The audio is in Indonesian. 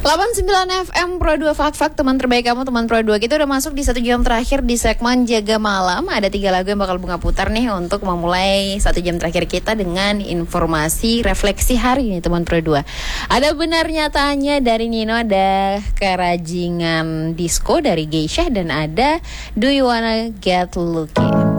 89 FM Pro 2 Fak teman terbaik kamu, teman Pro 2. Kita udah masuk di 1 jam terakhir di segmen Jaga Malam. Ada 3 lagu yang bakal Bunga putar nih untuk memulai 1 jam terakhir kita dengan informasi refleksi hari ini, teman Pro 2. Ada benar nyatanya dari Nino, ada Kerajingan Disco dari Geisha, dan ada Do You Wanna Get Lucky.